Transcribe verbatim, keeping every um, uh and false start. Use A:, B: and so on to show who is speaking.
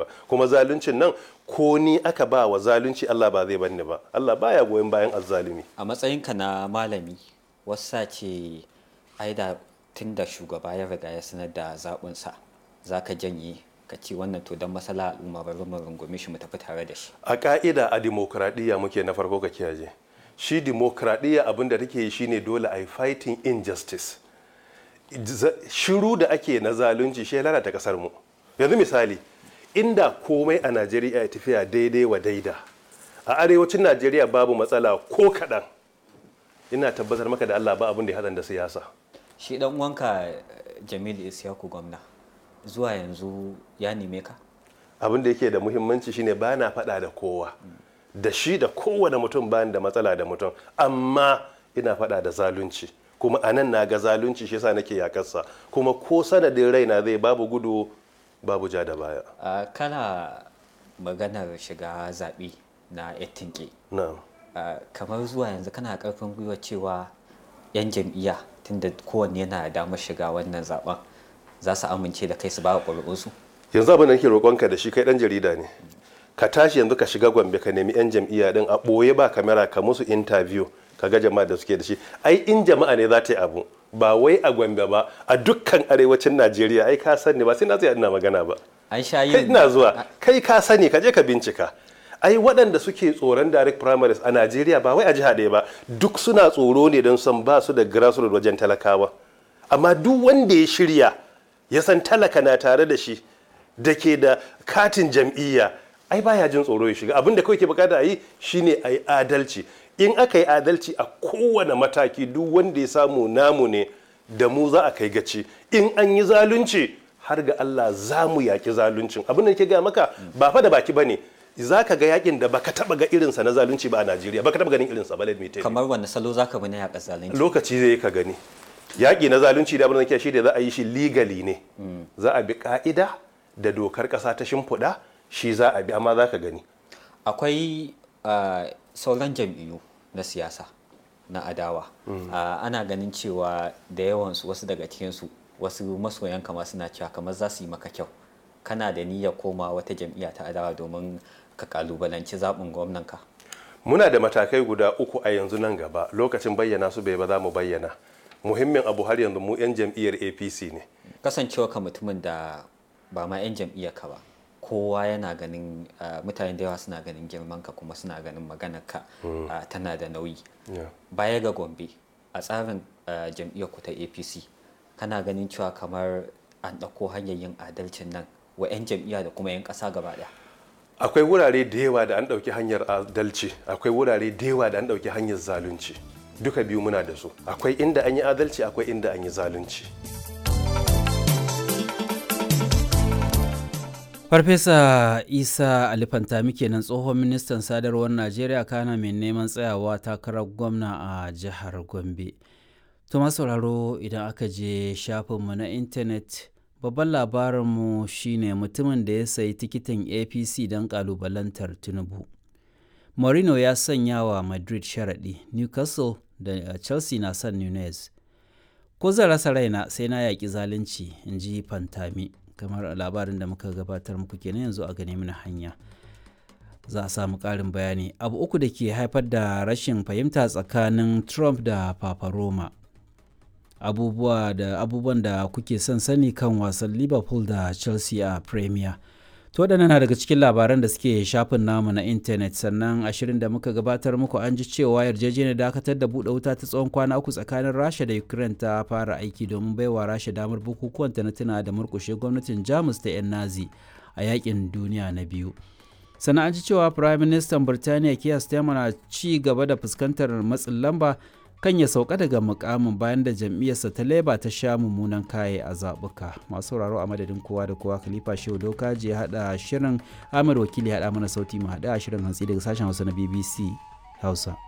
A: kuma zaluncin nan ko ni aka ba wa zalunci Allah ba zai banni ba. Allah baya goyon bayan azzalumi.
B: A matsayinka na malami wasa ce ai da tun da shugaba ya riga ya sanar da zaɓinsa za ka janye ka ce wannan to don masala al'umma bari mu rungume shi mu tafi tare da shi.
A: A ka'ida a dimokuraɗiyya muke na farko ka kiyaye. Shi dimokuraɗiyya abin da take yi shine dole a yi fighting injustice. Shiru da ake na zalunci shi ya lalata kasar mu. Yanzu misali, inda komai a Najeriya ya tafiya daidai wa daida, a arewacin Najeriya babu matsala ko kaɗan, ina tabbatar maka da Allah ba abin da ya haɗa da siyasa.
B: Shi dan uwanka Jamilu Isyaku gwamna zuwa yanzu ya neme ka?
A: Abin da yake da muhimmanci shine ba na faɗa da kowa, da shi da kowane mutum bayan da matsala da mutum, amma ina faɗa da zalunci. Kuma a nan na ga zalunci shi yasa nake yakarsa, kuma ko sanadin raina zai babu gudu babu ja da baya.
B: Uh, kana maganar shiga zaɓe na yattinke.
A: Na'am.
B: Uh, kamar zuwa yanzu kana karfin gwiwa cewa 'yan jam'iyya tunda kowanne yana damar shiga wannan zaben za su amince da kai su ba ƙuri'unsu?
A: Yanzu abin da nake roƙonka da shi kai ɗan jarida ne. Ka tashi yanzu ka shiga Gombe ka nemi 'yan jam'iyya din a ɓoye ba kamera ka musu interview ka ga jama'a da suke da shi. Ai in jama'a ne za ta yi abu ba wai a Gombe ba a dukkan arewacin Najeriya ai ka sani ba sai na tsaya ina magana ba.
B: An sha yin.
A: Kai ina zuwa kai ka sani ka je ka bincika. Ai waɗanda suke tsoron direct primaries a Najeriya ba wai a jiha ɗaya ba duk suna tsoro ne don san ba su da grassroots wajen talakawa. Amma duk wanda ya shirya ya san talaka na tare da shi da ke da katin jam'iyya ai baya jin tsoro ya shiga. Abin da kawai ke bukata a yi shine a yi adalci. In aka yi adalci a kowane mataki duk wanda ya samu namu ne da mu za a kai gaci. In an yi zalunci har ga Allah za mu yaki zaluncin. Abin da ke gaya maka ba fa da baki bane. Za ka ga yakin da baka taba ga irinsa na zalunci ba a Najeriya, baka taba ganin irinsa ba. Let me tell you.
B: Kamar wanda salo za ka bi na yaƙa zalunci?
A: Lokaci zai ka gani. Yaƙi na zalunci da abin da ke shi da za a yi shi legally ne. Za a bi ka'ida da dokar ƙasa ta shimfiɗa shi za a bi, amma za ka gani.
B: Akwai uh, sauran jam'iyyu na siyasa na adawa. Mm. Uh, ana ganin cewa da yawansu wasu daga cikinsu wasu masoyan kama suna cewa kamar za su yi maka kyau. Kana da niyyar koma wata jam'iyya ta adawa domin ka kalubalanci zaɓin gwamnanka?
A: Muna da matakai guda uku a yanzu nan gaba, lokacin bayyana su bai ba za mu bayyana. Muhimmin abu har yanzu mu 'yan jam'iyyar A P C ne.
B: Kasancewa ka mutumin da ba ma 'yan jam'iyyar ka ba, kowa yana ganin uh, mutane da yawa suna ganin girman ka kuma suna ganin maganar ka mm. uh, tana da nauyi. Yeah. Baya ga Gombe a tsarin uh, jam'iyyar ku ta A P C kana ganin cewa kamar an ɗauko hanyar yin adalcin nan wa 'yan jam'iyya da kuma 'yan ƙasa gaba ɗaya?
A: Akwai wurare da yawa da an ɗauki hanyar adalci, akwai wurare da yawa da an ɗauki hanyar zalunci. Duka biyu muna da su. Akwai inda an yi adalci, akwai inda an yi zalunci.
C: Farfesa Isa Ali Fantami kenan tsohon ministan sadarwar Najeriya kana mai neman tsayawa takarar gwamna a jihar Gombe. To masu sauraro idan aka je shafinmu na intanet babban labarinmu shine mutumin da ya sayi tikitin A P C don kalubalantar Tinubu. Mourinho ya sanya wa Madrid sharaɗi, Newcastle da Chelsea na son Nunez. Ko zan rasa raina sai na yaƙi zalunci, in ji Fantami. Kamar labarin da muka gabatar muku kenan yanzu a gane mana hanya. Za a samu ƙarin bayani. Abu uku da ke haifar da rashin fahimta tsakanin Trump da Papa Roma. abubuwa da abubuwan da kuke son sani kan wasan Liverpool da Chelsea a Premier. To waɗannan na daga cikin labaran da suke shafin namu na intanet. Sannan a shirin da muka gabatar muku an ji cewa yarjejeniyar dakatar da buɗe wuta ta tsawon kwana uku tsakanin Rasha da Ukraine ta fara aiki domin baiwa Rasha damar bukukuwan ta na tuna da murƙushe gwamnatin Jamus ta 'yan Nazi a yakin duniya na biyu. Sannan an ji cewa Prime Minister Birtaniya Keir Starmer na ci gaba da fuskantar matsin lamba kan ya sauka daga mukamin bayan da jam'iyyarsa ta Labour ta sha mummunan kaye a zaɓuka. Masu sauraro a madadin kowa da kowa, Khalifa Shehu Dokaji ya haɗa shirin, Amir Wakili ya haɗa mana sauti, mu haɗa shirin hantsi daga sashen Hausa na B B C Hausa.